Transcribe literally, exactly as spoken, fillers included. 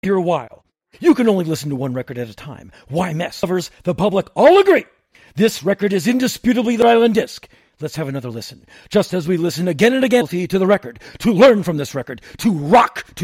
here a while. You can only listen to one record at a time. Why mess? Lovers, the public all agree. This record is indisputably the Island Disc. Let's have another listen. Just as we listen again and again to the record, to learn from this record, to rock to